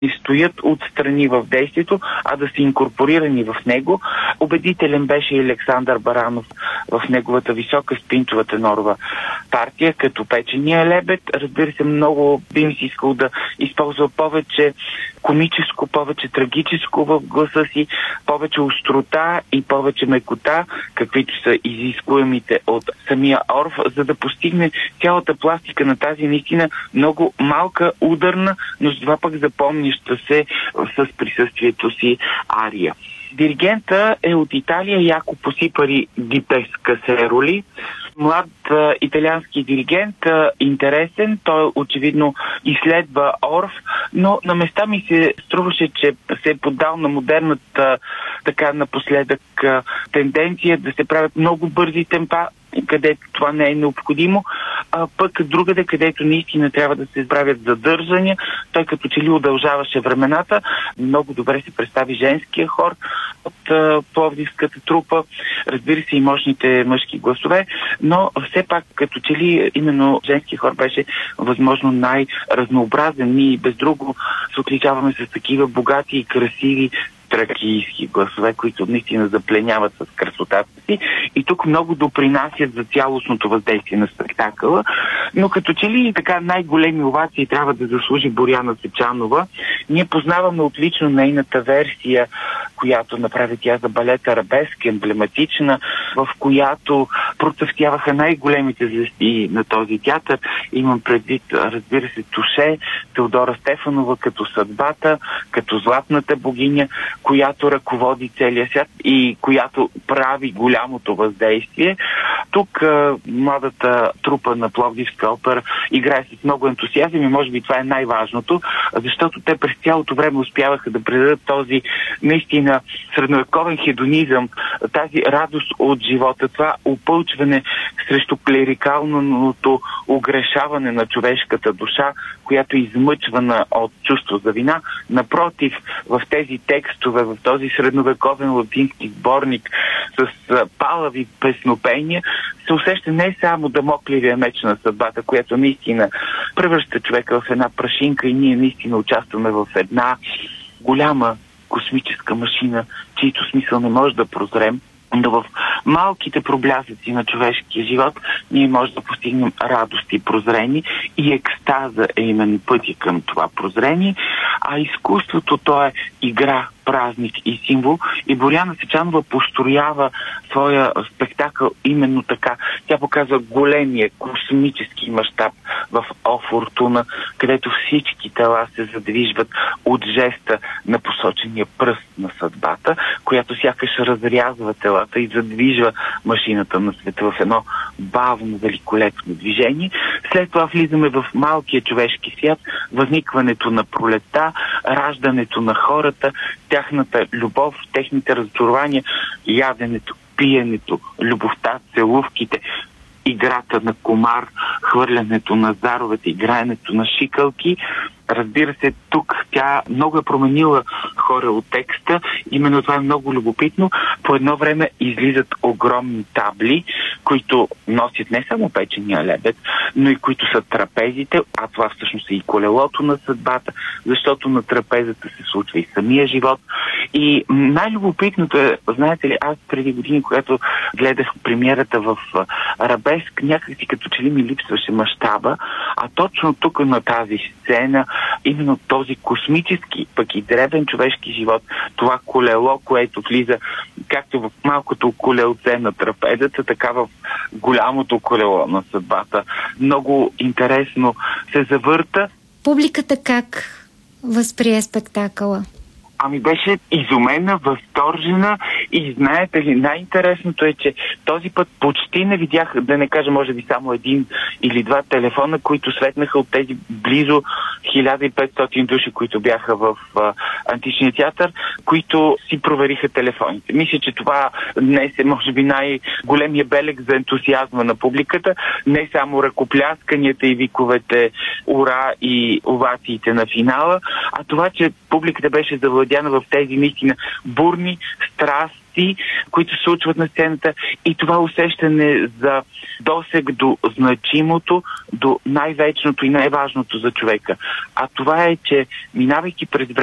не стоят отстрани в действието, а да са инкорпорирани в него. Убедителен беше и Александър Баранов в неговата висока спинчова тенорова партия, като Печения лебед. Разбира се, много би ми си искал да използва повече комическо, повече трагическо в гласа си, повече острота и повече мекота, каквито са изискуемите от самия Орф, за да постигне цялата пластика на тази наистина много малка, ударна, но с това пък запомняща се с присъствието си ария. Диригента е от Италия, Якопо Сипари ди Пескасероли. Млад италиански диригент, интересен, той очевидно изследва Орф, но на места ми се струваше, че се е поддал на модерната така напоследък тенденция да се правят много бързи темпа, където това не е необходимо, а пък другаде, където наистина трябва да се правят задържания. Той като че ли удължаваше времената. Много добре се представи женския хор от пловдивската трупа, разбира се и мощните мъжки гласове, но все пак като че ли именно женския хор беше възможно най-разнообразен. Ние без друго се отличаваме с такива богати и красиви тракийски гласове, които наистина запленяват с красотата си и тук много допринасят за цялостното въздействие на спектакъла, но като че ли така най-големи овации трябва да заслужи Боряна Сечанова. Ние познаваме отлично нейната версия, която направи тя за балет Арабеск, емблематична, в която процъфтяваха най-големите звезди на този театър. Имам предвид, разбира се, Туше, Теодора Стефанова като съдбата, като златната богиня, която ръководи целия свят и която прави голямото въздействие. Тук младата трупа на Пловдивска опера играе с много ентусиазъм и може би това е най-важното, защото те през цялото време успяваха да предадат този наистина средновековен хедонизъм, тази радост от живота, това опълчване срещу клерикалното огрешаване на човешката душа, която е измъчвана от чувство за вина. Напротив, в тези текстове, в този средновековен латински сборник с палави песнопения се усеща не само дамокливия меч на съдбата, която наистина превръща човека в една прашинка и ние наистина участваме в една голяма космическа машина, чийто смисъл не може да прозрем, но в малките проблясъци на човешкия живот ние може да постигнем радост и прозрение и екстаза е именно пътя към това прозрение, а изкуството то е игра, празник и символ и Боряна Сечанова построява своя спектакъл именно така. Тя показва големия космически мащаб в О Фортуна, където всички тела се задвижват от жеста на посочения пръст на съдбата, която сякаш разрязва телата и задвижва машината на света в едно бавно, великолепно движение. След това влизаме в малкия човешки свят, възникването на пролетта, раждането на хората, тяхната любов, техните разочарования, яденето, пиенето, любовта, целувките, играта на комар, хвърлянето на заровете, играенето на шикалки. Разбира се, тук тя много е променила хора от текста. Именно това е много любопитно. По едно време излизат огромни табли, които носят не само Печения лебед, но и които са трапезите, а това всъщност е и колелото на съдбата, защото на трапезата се случва и самия живот. И най-любопитното е, знаете ли, аз преди години, когато гледах премиерата в Арабеск, някак си като че ли ми липсваше мащаба, а точно тук на тази сцена именно този космически, пък и древен човешки живот, това колело, което влиза както в малкото колелце на трапезата, така в голямото колело на съдбата. Много интересно се завърта. Публиката как възприе спектакъла? Ами беше изумена, възторжена и знаете ли, най-интересното е, че този път почти не видях, да не кажа може би само един или два телефона, които светнаха от тези близо 1500 души, които бяха в Античния театър, които си провериха телефоните. Мисля, че това днес е може би най-големия белег за ентусиазма на публиката, не само ръкоплясканията и виковете ура и овациите на финала, а това, че публиката беше завладяна видяна в тези наистина бурни страсти, които се случват на сцената, и това усещане за досег до значимото, до най-вечното и най-важното за човека. А това е, че минавайки през